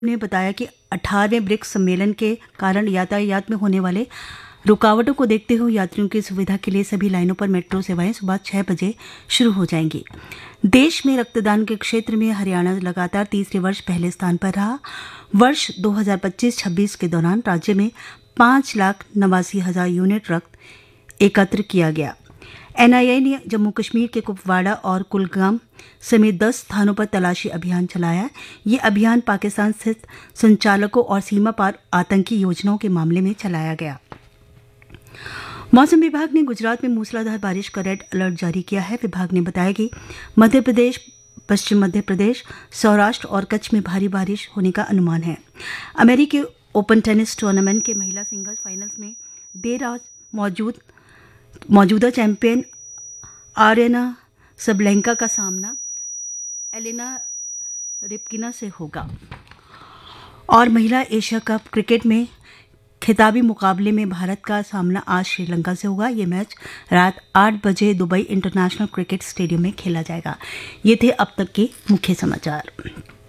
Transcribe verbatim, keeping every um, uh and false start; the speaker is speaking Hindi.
ने बताया कि अठारहवें ब्रिक्स सम्मेलन के कारण यातायात में होने वाले रुकावटों को देखते हुए यात्रियों की सुविधा के लिए सभी लाइनों पर मेट्रो सेवाएं सुबह छह बजे शुरू हो जाएंगी। देश में रक्तदान के क्षेत्र में हरियाणा लगातार तीसरे वर्ष पहले स्थान पर रहा। वर्ष दो हज़ार पच्चीस छब्बीस के दौरान राज्य में पाँच लाख नवासी हजार यूनिट रक्त एकत्र किया गया। एनआईए ने जम्मू कश्मीर के कुपवाड़ा और कुलगाम समेत दस स्थानों पर तलाशी अभियान चलाया। ये अभियान पाकिस्तान स्थित संचालकों और सीमा पार आतंकी योजनाओं के मामले में चलाया गया। मौसम विभाग ने गुजरात में मूसलाधार बारिश का रेड अलर्ट जारी किया है। विभाग ने बताया कि मध्य प्रदेश, पश्चिम मध्य प्रदेश, सौराष्ट्र और कच्छ में भारी बारिश होने का अनुमान है। अमेरिकी ओपन टेनिस टूर्नामेंट के महिला सिंगल्स फाइनल्स में देर रात मौजूद मौजूदा चैंपियन आर्यना सबलेंका का सामना एलेना रिपकिना से होगा। और महिला एशिया कप क्रिकेट में खिताबी मुकाबले में भारत का सामना आज श्रीलंका से होगा। ये मैच रात आठ बजे दुबई इंटरनेशनल क्रिकेट स्टेडियम में खेला जाएगा। ये थे अब तक के मुख्य समाचार।